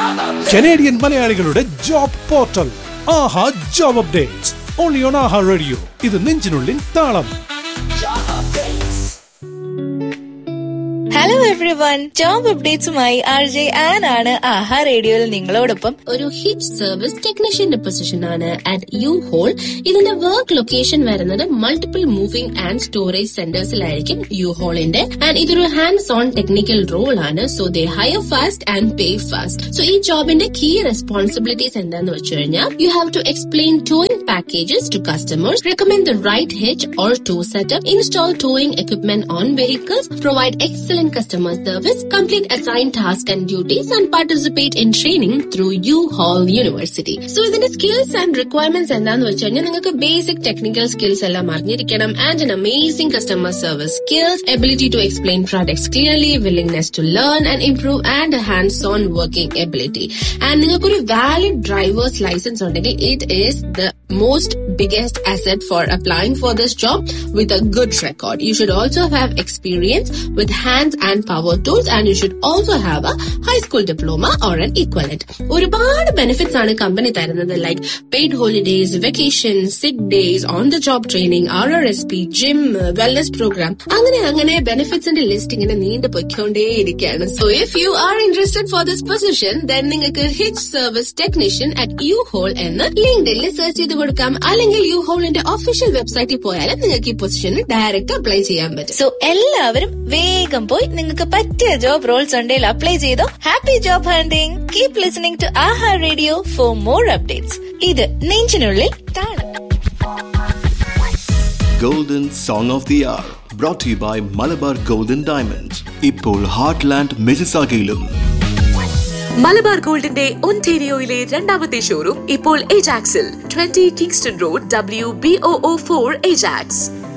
Canadian മലയാളികളുടെ job portal Aaha job updates only on Aaha radio. ഇത് നെഞ്ചിനുള്ളിൽ താളം. Hello everyone, job അപ്ഡേറ്റ്സുമായി RJ an ആണ് ആഹാ റേഡിയോയിൽ നിങ്ങളോടൊപ്പം. ഒരു ഹിറ്റ് സർവീസ് ടെക്നീഷ്യന്റെ പൊസിഷൻ ആണ് അറ്റ് യു ഹോൾ. ഇതിന്റെ വർക്ക് ലൊക്കേഷൻ വരുന്നത് multiple moving and storage സെന്റേഴ്സിലായിരിക്കും U ഹോളിന്റെ. And ഇതൊരു ഹാൻഡ്സ് ഓൺ ടെക്നിക്കൽ റോൾ ആണ്. So they higher fast and pay fast. So ഈ ജോബിന്റെ കീ റെസ്പോൺസിബിലിറ്റീസ് എന്താന്ന് വെച്ച് കഴിഞ്ഞാൽ you have to explain towing packages to customers, recommend the right hitch or tow setup, install towing equipment on vehicles, provide excellent customer service, complete assigned tasks and duties, and participate in training through U-Haul University. So ഇതിന്റെ skills and requirements എന്താന്ന് വെച്ചാൽ നിങ്ങൾക്ക് basic technical skills എല്ലാം അറിഞ്ഞിരിക്കണം, and an amazing customer service skills, ability to explain products clearly, willingness to learn and improve, and a hands-on working ability. And നിങ്ങൾക്കൊരു valid driver's license ഉണ്ടെങ്കിൽ it is the most biggest asset for applying for this job with a good record. You should also have experience with hands and power tools, and you should also have a high school diploma or an equivalent. ഒരുപാട് benefits ആണ് company തരുന്നത്, like paid holidays, vacation, സിക്ക് days, on the job training, RRSP, gym, wellness programme, അങ്ങനെ ബെനിഫിറ്റ്സിന്റെ list ഇങ്ങനെ നീണ്ടു പൊയ്ക്കൊണ്ടേയിരിക്കുകയാണ്. So if you are interested for this position, then നിങ്ങൾക്ക് hit service technician at U whole എന്ന് ലിങ്ക്ഡിനിൽ search ചെയ്ത് കൊടുക്കാം. അല്ലെങ്കിൽ യു ഹോളിന്റെ ഒഫീഷ്യൽ വെബ്സൈറ്റിൽ പോയാലും നിങ്ങൾക്ക് ഈ പൊസിഷന് ഡയറക്റ്റ് അപ്ലൈ ചെയ്യാൻ പറ്റും. സോ എല്ലാവരും വേഗം പോയി നിങ്ങൾക്ക് പറ്റിയ ജോബ് റോൾസ് ഉണ്ടെങ്കിൽ അപ്ലൈ ചെയ്തോ. Happy job hunting. Keep listening to Aaha radio for more updates. ഇത് നെഞ്ചിനുള്ളിൽ താളം. Golden Song of the Hour brought to you by Malabar Golden Diamonds. ഇപ്പോൾ ഹാർട്ട്ലാൻഡ് മിസിസാഗയിലും. മലബാർ ഗോൾഡിന്റെ ഒന്റേരിയോയിലെ രണ്ടാമത്തെ ഷോറൂം ഇപ്പോൾ ഏജാക്സിൽ, 20 കിങ്സ്റ്റൺ റോഡ്, WBOO4 ഏജാക്സ്.